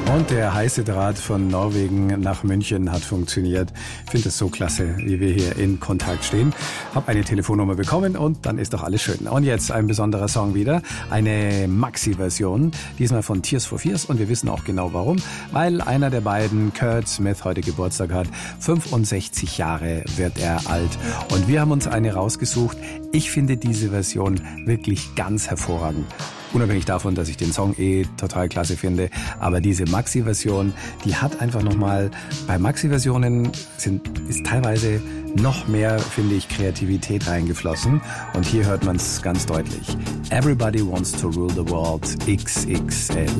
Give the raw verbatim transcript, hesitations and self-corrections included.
Und der heiße Draht von Norwegen nach München hat funktioniert. Ich finde es so klasse, wie wir hier in Kontakt stehen. Hab eine Telefonnummer bekommen und dann ist doch alles schön. Und jetzt ein besonderer Song wieder, eine Maxi-Version, diesmal von Tears for Fears. Und wir wissen auch genau warum, weil einer der beiden, Kurt Smith, heute Geburtstag hat. fünfundsechzig Jahre wird er alt. Und wir haben uns eine rausgesucht. Ich finde diese Version wirklich ganz hervorragend. Unabhängig davon, dass ich den Song eh total klasse finde. Aber diese Maxi-Version, die hat einfach nochmal, bei Maxi-Versionen sind, ist teilweise noch mehr, finde ich, Kreativität reingeflossen. Und hier hört man es ganz deutlich. Everybody wants to rule the world X X L.